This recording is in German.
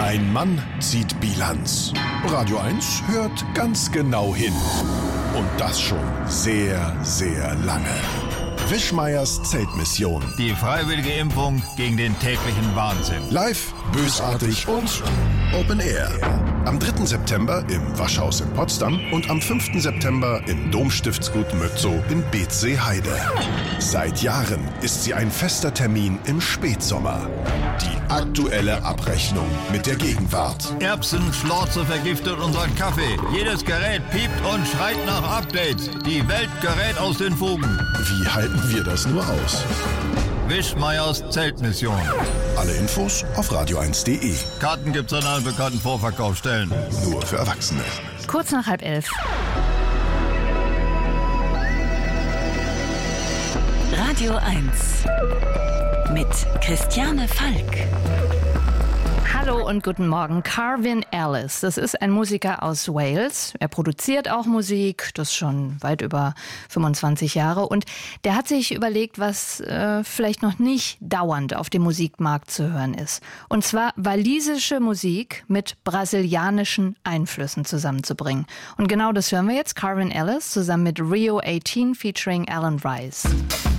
Ein Mann zieht Bilanz. Radio 1 hört ganz genau hin. Und das schon sehr, sehr lange. Wischmeiers Zeltmission. Die freiwillige Impfung gegen den täglichen Wahnsinn. Live, bösartig und Open Air. Am 3. September im Waschhaus in Potsdam und am 5. September im Domstiftsgut Mötzow in Beetzsee-Heide. Seit Jahren ist sie ein fester Termin im Spätsommer. Die aktuelle Abrechnung mit der Gegenwart. Erbsenschlorze vergiftet unseren Kaffee. Jedes Gerät piept und schreit nach Updates. Die Welt gerät aus den Fugen. Wie halten wir das nur aus? Wischmeiers Zeltmission. Alle Infos auf radio1.de. Karten gibt's an allen bekannten Vorverkaufsstellen. Nur für Erwachsene. Kurz nach 10:30. Radio 1 mit Christiane Falk. Hallo und guten Morgen. Carvin Ellis, das ist ein Musiker aus Wales. Er produziert auch Musik, das schon weit über 25 Jahre. Und der hat sich überlegt, was vielleicht noch nicht dauernd auf dem Musikmarkt zu hören ist. Und zwar walisische Musik mit brasilianischen Einflüssen zusammenzubringen. Und genau das hören wir jetzt. Carvin Ellis zusammen mit Rio 18 featuring Alan Rice.